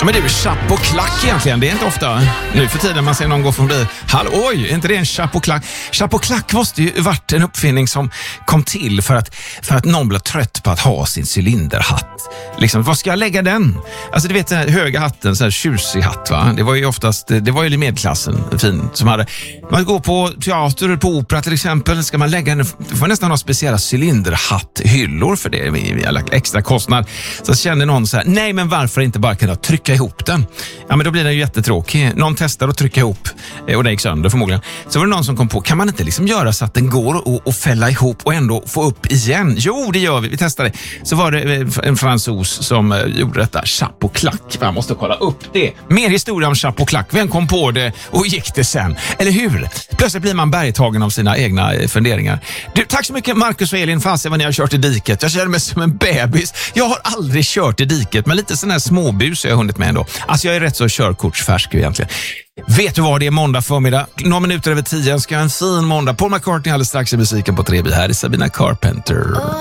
Ja, men det är ju chapp och klack egentligen. Det är inte ofta nu för tiden man ser någon gå förbi. Oj, är inte det en chapp och klack? Chapp och klack måste ju varit en uppfinning som kom till för att någon blev trött på att ha sin cylinderhatt. Liksom, vad ska jag lägga den? Alltså du vet den här höga hatten, så här tjusig hatt va? Det var ju oftast, det var ju medelklassen fin som hade. Man går på teater, på opera till exempel, ska man lägga den, du får nästan ha speciella cylinderhatthyllor för det med extra kostnad. Så kände någon så här, nej men varför inte bara kunna trycka ihop den? Ja men då blir den ju jättetråkig. Någon testar att trycka ihop och det gick sönder förmodligen. Så var det någon som kom på, kan man inte liksom göra så att den går och fälla ihop och ändå få upp igen? Jo, det gör vi testar det. Så var det en fransos som gjorde detta, chapp och klack. Man måste kolla upp det. Mer historia om chapp och klack. Vem kom på det och gick det sen? Eller hur? Plötsligt blir man bergtagen av sina egna funderingar. Du, tack så mycket Marcus och Elin. Fast vad ni har kört i diket. Jag känner mig som en bebis. Jag har aldrig kört i diket, men lite sån här småbus har jag hunnit med ändå. Alltså jag är rätt så körkortsfärsk egentligen. Vet du vad, det är måndag förmiddag. Några minuter över 10 ska jag ha en fin måndag. Paul McCartney alldeles strax i musiken på 3B. Här är Sabrina Carpenter.